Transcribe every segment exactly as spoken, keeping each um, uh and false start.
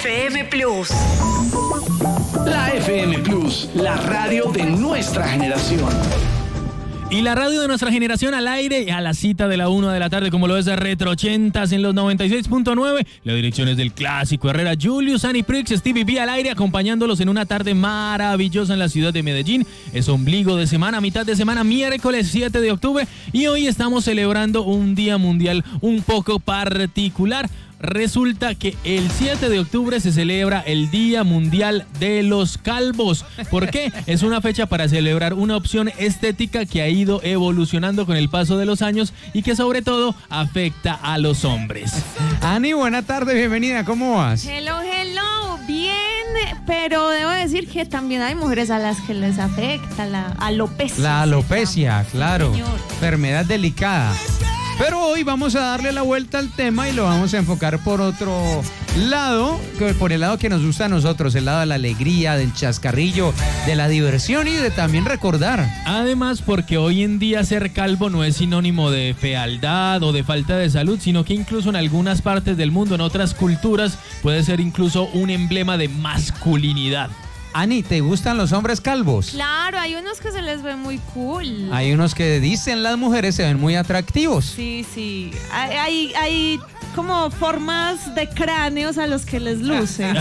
F M Plus. La F M Plus, la radio de nuestra generación. Y la radio de nuestra generación al aire a la cita de la una de la tarde, como lo es de Retro ochentas en los noventa y seis punto nueve. La dirección es del clásico Herrera, Julius, Annie Prix, Stevie B al aire, acompañándolos en una tarde maravillosa en la ciudad de Medellín. Es ombligo de semana, mitad de semana, miércoles siete de octubre. Y hoy estamos celebrando un día mundial un poco particular. Resulta que el siete de octubre se celebra el Día Mundial de los Calvos. ¿Por qué? Es una fecha para celebrar una opción estética que ha ido evolucionando con el paso de los años y que sobre todo afecta a los hombres. Ani, buena tarde, bienvenida, ¿cómo vas? Hello, hello, bien, pero debo decir que también hay mujeres a las que les afecta la alopecia. La alopecia, claro, señor. Enfermedad delicada. Pero hoy vamos a darle la vuelta al tema y lo vamos a enfocar por otro lado, por el lado que nos gusta a nosotros, el lado de la alegría, del chascarrillo, de la diversión y de también recordar. Además, porque hoy en día ser calvo no es sinónimo de fealdad o de falta de salud, sino que incluso en algunas partes del mundo, en otras culturas, puede ser incluso un emblema de masculinidad. Ani, ¿te gustan los hombres calvos? Claro, hay unos que se les ve muy cool. Hay unos que dicen las mujeres se ven muy atractivos. Sí, sí. Hay, hay, hay como formas de cráneos a los que les luce.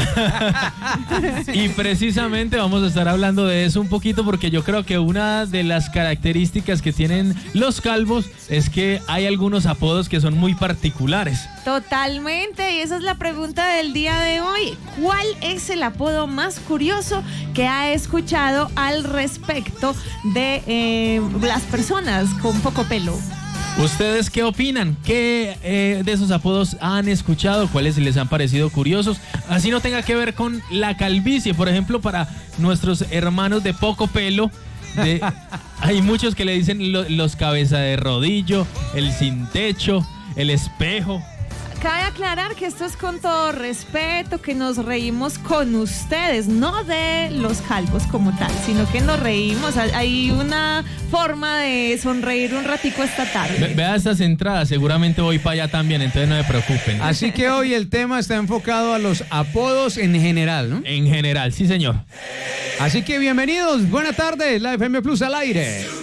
Y precisamente vamos a estar hablando de eso un poquito porque yo creo que una de las características que tienen los calvos es que hay algunos apodos que son muy particulares. Totalmente, y esa es la pregunta del día de hoy. ¿Cuál es el apodo más curioso que ha escuchado al respecto de eh, las personas con poco pelo? ¿Ustedes qué opinan? ¿Qué eh, de esos apodos han escuchado? ¿Cuáles les han parecido curiosos? Así no tenga que ver con la calvicie. Por ejemplo, para nuestros hermanos de poco pelo, de, hay muchos que le dicen lo, los cabeza de rodillo, el sin techo, el espejo. Cabe aclarar que esto es con todo respeto, que nos reímos con ustedes, no de los calvos como tal, sino que nos reímos. Hay una forma de sonreír un ratico esta tarde. Ve, vea estas entradas, seguramente voy para allá también, entonces no me preocupen. Así que hoy el tema está enfocado a los apodos en general, ¿no? En general, sí señor. Así que bienvenidos, buena tarde, la F M Plus al aire.